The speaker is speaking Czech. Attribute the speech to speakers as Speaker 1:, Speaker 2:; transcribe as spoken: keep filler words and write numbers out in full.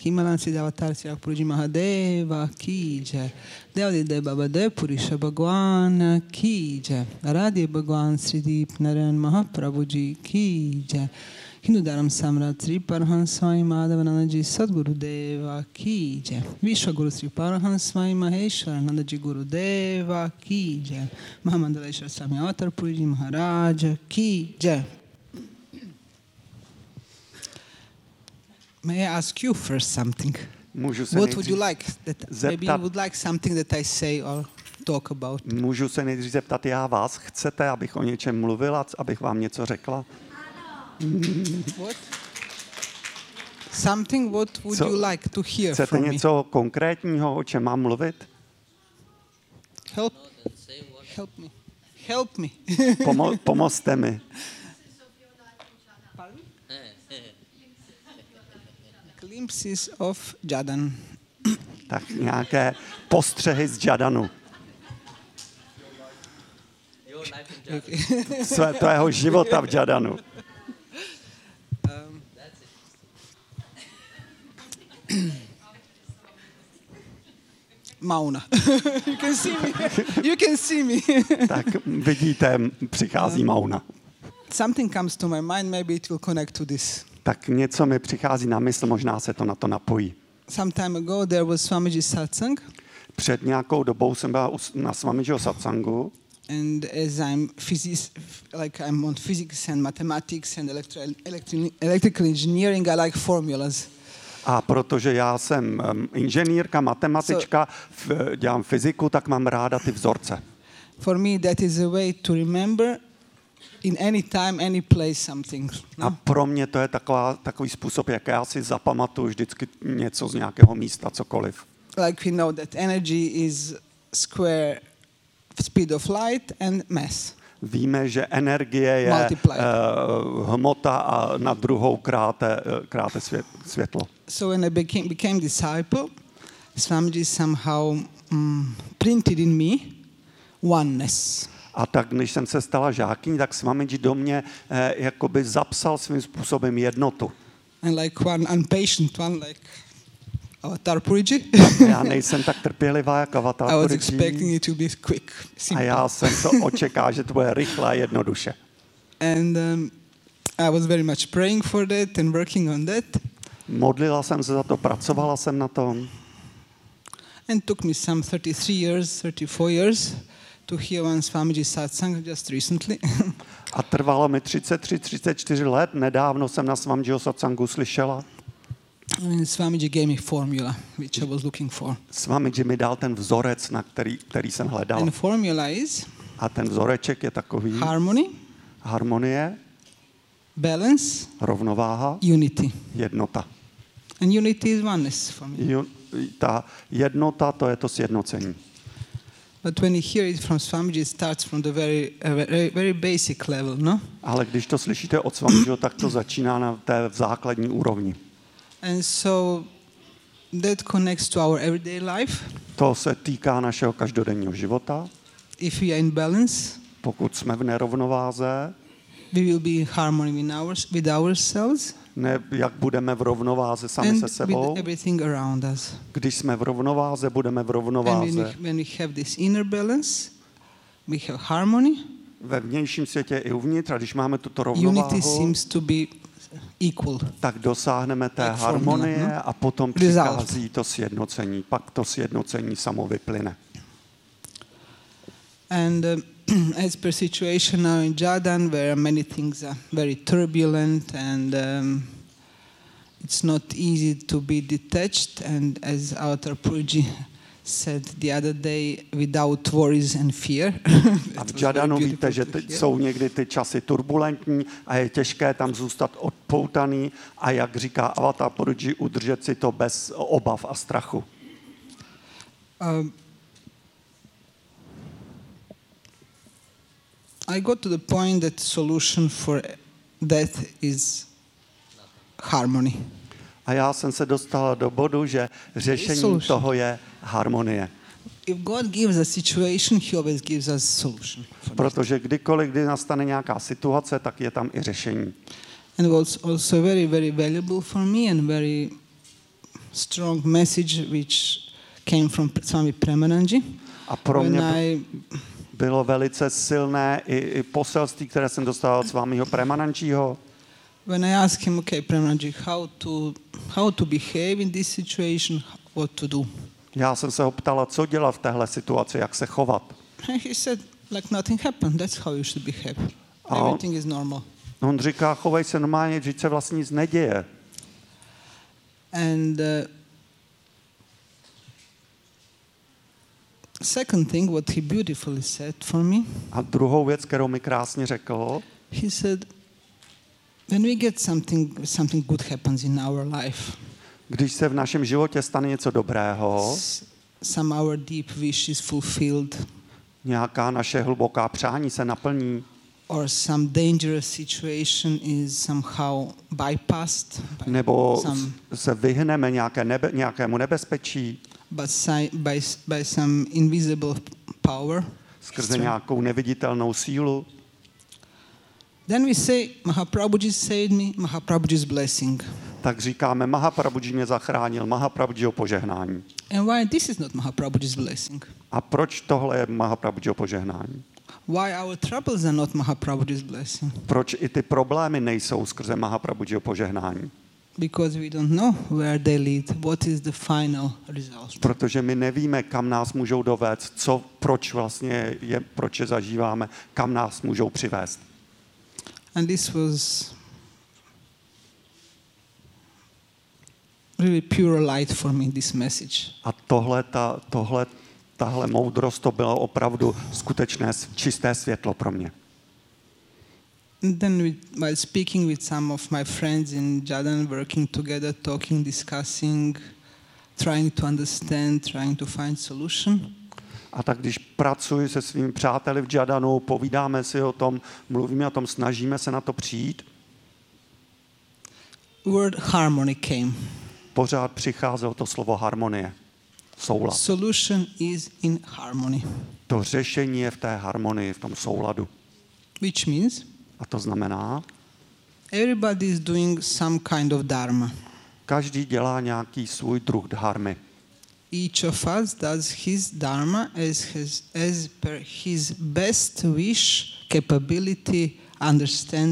Speaker 1: Himalan Siddhavatar Sri Puruji Mahadeva ki jai. Devadide Baba De Purisha Bhagwan ki jai. Radhe Bhagwan Sri Deep Narayan Mahaprabhu ji ki jai. Hindu Dharam Samrat Sri Parahans Swami Madhavananda Ji Sadguru Deva ki jai. Vishwaguru Sri Parahans Swami Maheshwarananda Ji Guru Deva ki jai. Mahamandaleshwar Swami Avatar Puriji Maharaja ki jai. May I ask you first something? What would you like? That maybe you would like something that I say or talk about.
Speaker 2: Můžu se nejdřív zeptat já vás. Chcete, abych o něčem mluvila, abych vám něco řekla?
Speaker 1: What? Something what would
Speaker 2: Co,
Speaker 1: you like to hear
Speaker 2: chcete
Speaker 1: from me?
Speaker 2: něco konkrétního, o čem mám mluvit?
Speaker 1: Help. Help me. Help me.
Speaker 2: Pomo- pomozte mi.
Speaker 1: Glimpses of Jadan.
Speaker 2: Tak nějaké postřehy z Jadanu. Své tvého života v Jadanu.
Speaker 1: Um, Mauna. You can see me. You can see me.
Speaker 2: Tak vidíte, přichází Mauna.
Speaker 1: Something comes to my mind, maybe it will connect to this.
Speaker 2: Tak něco mi přichází na mysl, možná se to na to napojí.
Speaker 1: Some time ago there was Swamiji satsang.
Speaker 2: Před nějakou dobou jsem byla na Swamijiho satsangu.
Speaker 1: And as I'm physics, like I'm on physics and mathematics and electro, electri, electrical engineering, I like formulas.
Speaker 2: A protože já jsem um, inženýrka, matematička, f, dělám fyziku, tak mám ráda ty vzorce.
Speaker 1: For me that is a way to remember in any time, any place something. No?
Speaker 2: A pro mě to je taková, takový způsob, jak já si zapamatuju vždycky něco z nějakého místa, cokoliv.
Speaker 1: Like we know that energy is square speed of light and mass.
Speaker 2: Víme, že energie je uh, hmota a na druhou kráte, kráte svět, světlo.
Speaker 1: So when I became, became disciple, Swamiji somehow um, printed in me oneness.
Speaker 2: A tak, když jsem se stala žákyní, tak Swamiji do mě eh, jakoby zapsal svým způsobem jednotu.
Speaker 1: And like one impatient one, like Avatar Puriji.
Speaker 2: Já nejsem tak trpělivá jako Avatar Puriji.
Speaker 1: I was expecting it to be quick, simple.
Speaker 2: A já jsem to očekával, že to bude rychle a jednoduše.
Speaker 1: And um, I was very much praying for that and working on that.
Speaker 2: Modlila jsem se za to, pracovala jsem na tom.
Speaker 1: And took me some thirty-three years, thirty-four years to hear one Swamiji satsang just recently.
Speaker 2: A trvalo mi třicet tři, třicet čtyři let. Nedávno jsem na Swamijiho satsangu slyšela.
Speaker 1: And Swamiji gave me formula, which I was looking for.
Speaker 2: Swamiji mi dal ten vzorec, na který, který jsem hledal.
Speaker 1: And formula is
Speaker 2: A ten vzoreček je takový.
Speaker 1: harmony,
Speaker 2: Harmonie,
Speaker 1: balance,
Speaker 2: rovnováha,
Speaker 1: unity.
Speaker 2: jednota.
Speaker 1: And unity is oneness for me.
Speaker 2: Ju, ta jednota, to je to sjednocení.
Speaker 1: But when you hear it from Swamiji, it starts from the very, uh, very, very basic level, no?
Speaker 2: Ale když to slyšíte od Swamijiho, tak to začíná na té základní úrovni.
Speaker 1: And so that connects to our everyday life.
Speaker 2: To se týká našeho každodenního života.
Speaker 1: If we are in balance,
Speaker 2: pokud jsme v nerovnováze,
Speaker 1: we will be in harmony with, ours, with ourselves.
Speaker 2: Ne, jak budeme v rovnováze sami
Speaker 1: and
Speaker 2: se sebou.
Speaker 1: with everything around us.
Speaker 2: Když jsme v rovnováze, budeme v rovnováze.
Speaker 1: And when we, when we have this inner balance, we have harmony.
Speaker 2: Ve vnějším světě i uvnitř, a když máme tuto rovnováhu,
Speaker 1: unity seems to be equal.
Speaker 2: Tak dosáhneme té
Speaker 1: like
Speaker 2: harmonie
Speaker 1: formula, no?
Speaker 2: a potom přichází to sjednocení. Pak to sjednocení samo vyplyne.
Speaker 1: And uh, as per situation now in Jadan, where many things are very turbulent and um, it's not easy to be detached, and as Avatar Puriji said the other day, without worries and fear.
Speaker 2: A v Jadanu víte, že ty, jsou někdy ty časy turbulentní a je těžké tam zůstat odpoutaný a jak říká Avatar Puriji, udržet si to bez obav a strachu.
Speaker 1: Um, I got to the point that solution for that is harmony.
Speaker 2: A já jsem se dostala do bodu, že řešení toho je harmonie.
Speaker 1: If God gives a situation, he always gives us solution.
Speaker 2: Protože kdykoliv, kdy nastane nějaká situace, tak je tam i řešení.
Speaker 1: And it was also very, very valuable for me and very strong message which came from Swami Premananji.
Speaker 2: A pro mě
Speaker 1: I,
Speaker 2: bylo velice silné i, i poselství, které jsem dostal od Swamiho Premananjiho.
Speaker 1: When I asked him, okay, Premananji, how to how to behave in this situation, what to do?
Speaker 2: Já jsem se ho ptala, co dělat v téhle situaci, jak se chovat.
Speaker 1: And he said, like nothing happened. That's how you should behave.
Speaker 2: A on,
Speaker 1: Everything is normal.
Speaker 2: on říká, chovej se normálně, že se vlastně nic neděje.
Speaker 1: And uh, second thing, what he beautifully said for me.
Speaker 2: A druhou věc, kterou mi krásně řekl,
Speaker 1: He said, when we get something, something good happens in our life.
Speaker 2: když se v našem životě stane něco dobrého,
Speaker 1: Some our deep wish is fulfilled.
Speaker 2: nějaká naše hluboká přání se naplní,
Speaker 1: Or some dangerous situation is somehow bypassed. By
Speaker 2: nebo
Speaker 1: some,
Speaker 2: se vyhneme nějaké nebe, nějakému nebezpečí,
Speaker 1: but si, by, by some invisible power.
Speaker 2: skrze
Speaker 1: strength.
Speaker 2: nějakou neviditelnou sílu,
Speaker 1: Then we say, Mahaprabhuji saved me, Mahaprabhuji's blessing.
Speaker 2: tak říkáme, Mahaprabhuji mě zachránil, Mahaprabhujiho požehnání.
Speaker 1: And why this is not Mahaprabhuji's blessing?
Speaker 2: A proč tohle je Mahaprabhujiho požehnání?
Speaker 1: Why our troubles are not Mahaprabhuji's blessing?
Speaker 2: Proč i ty problémy nejsou skrze Mahaprabhujiho požehnání?
Speaker 1: Because we don't know where they lead. What is the final result?
Speaker 2: Protože my nevíme, kam nás můžou dovést, co, proč vlastně je, proč je zažíváme, kam nás můžou přivést.
Speaker 1: And this was really pure light for me, this message.
Speaker 2: A tohle, ta, tohle, tahle moudrost, to bylo opravdu skutečné čisté světlo pro mě.
Speaker 1: And then we, while speaking with some of my friends in Jadan, working together, talking, discussing, trying to understand, trying to find solution.
Speaker 2: A tak když pracuji se svými přáteli v Jadanu, povídáme si o tom, mluvíme o tom, snažíme se na to přijít,
Speaker 1: Word harmony came.
Speaker 2: pořád přicházelo to slovo harmonie, soulad.
Speaker 1: Solution is in harmony.
Speaker 2: To řešení je v té harmonii, v tom souladu.
Speaker 1: Which means
Speaker 2: A to znamená,
Speaker 1: everybody is doing some kind of dharma.
Speaker 2: každý dělá nějaký svůj druh dharmy.
Speaker 1: Each of us does his dharma as, his, as per his best wish, capability, understanding.